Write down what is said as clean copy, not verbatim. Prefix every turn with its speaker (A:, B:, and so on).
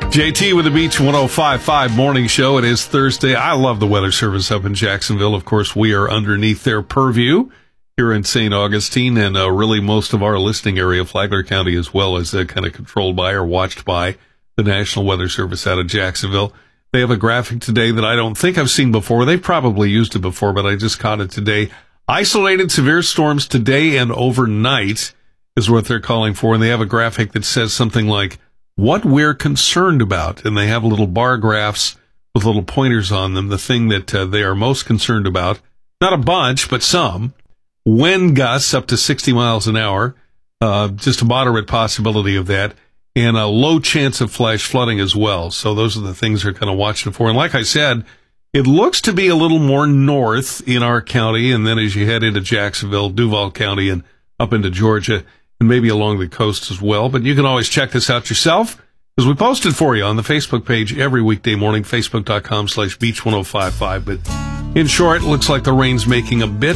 A: JT with the Beach 105.5 morning show. It is Thursday. I love the Weather Service up in Jacksonville. Of course, we are underneath their purview here in St. Augustine, and really most of our listening area, Flagler County, as well, is kind of controlled by or watched by the National Weather Service out of Jacksonville. They have a graphic today that I don't think I've seen before. They've probably used it before, but I just caught it today. Isolated severe storms today and overnight is what they're calling for, and they have a graphic that says something like, what we're concerned about, and they have little bar graphs with little pointers on them, the thing that they are most concerned about, not a bunch, but some, wind gusts up to 60 miles an hour, just a moderate possibility of that, and a low chance of flash flooding as well. So those are the things they're kind of watching for. And like I said, it looks to be a little more north in our county, and then as you head into Jacksonville, Duval County, and up into Georgia, and maybe along the coast as well. But you can always check this out yourself, because we post it for you on the Facebook page every weekday morning, facebook.com/beach1055. But in short, it looks like the rain's making a bit